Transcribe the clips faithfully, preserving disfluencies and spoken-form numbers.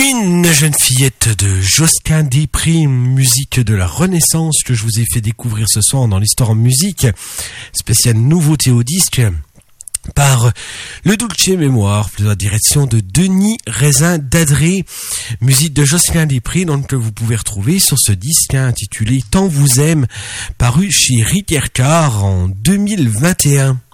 Une jeune fillette de Josquin des Prés, musique de la Renaissance que je vous ai fait découvrir ce soir dans l'histoire en musique, spéciale nouveauté au disque, par le Dulce Mémoire, de la direction de Denis Raisin d'Adré, musique de Josquin des Prés, donc que vous pouvez retrouver sur ce disque hein, intitulé Tant vous aime, paru chez Rickercar en deux mille vingt et un.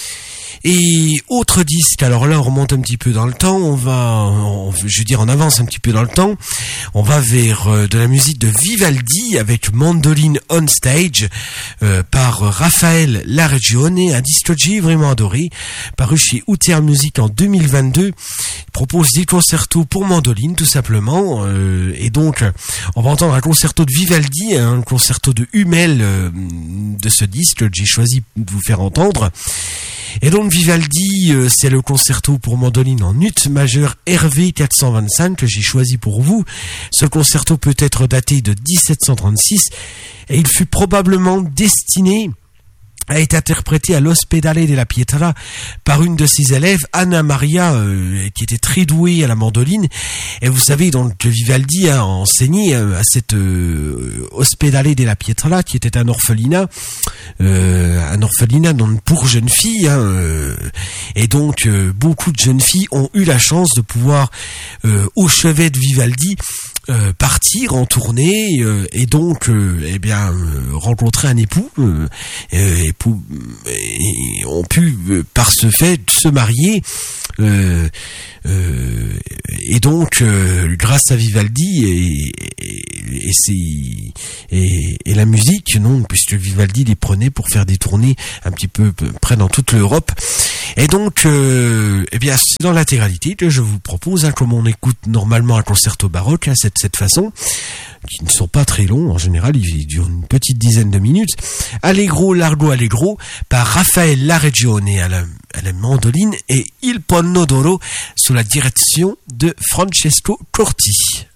Et autre disque, alors là on remonte un petit peu dans le temps, on va, on, je veux dire on avance un petit peu dans le temps, on va vers euh, de la musique de Vivaldi avec Mandoline on Stage euh, par Raphaël Laregione, un disque que j'ai vraiment adoré, paru chez Outer Music en deux mille vingt-deux. Il propose des concertos pour mandoline tout simplement, euh, et donc on va entendre un concerto de Vivaldi, un concerto de Hummel euh, de ce disque que j'ai choisi de vous faire entendre. Et donc Vivaldi, euh, c'est le concerto pour mandoline en ut majeur R V quatre cent vingt-cinq que j'ai choisi pour vous. Ce concerto peut être daté de dix-sept cent trente-six et il fut probablement destiné a été interprété à l'Ospedale della Pietà par une de ses élèves, Anna Maria, euh, qui était très douée à la mandoline. Et vous savez, donc, que Vivaldi a enseigné euh, à cette euh, Ospedale della Pietà, qui était un orphelinat, euh, un orphelinat donc pour jeunes filles. Hein, euh, et donc, euh, beaucoup de jeunes filles ont eu la chance de pouvoir, euh, au chevet de Vivaldi, Euh, partir en tournée euh, et donc euh, eh bien euh, rencontrer un époux euh, euh, époux et ont pu euh, par ce fait se marier euh, euh, et donc euh, grâce à Vivaldi et et, et, c'est, et et la musique non puisque Vivaldi les prenait pour faire des tournées un petit peu près dans toute l'Europe et donc euh, eh bien c'est dans l'intégralité que je vous propose hein, comme on écoute normalement un concerto baroque hein, cette cette façon qui ne sont pas très longs en général ils durent une petite dizaine de minutes. Allegro Largo Allegro par Raphaël Laregione à la, à la mandoline et Il Ponno d'Oro sous la direction de Francesco Corti.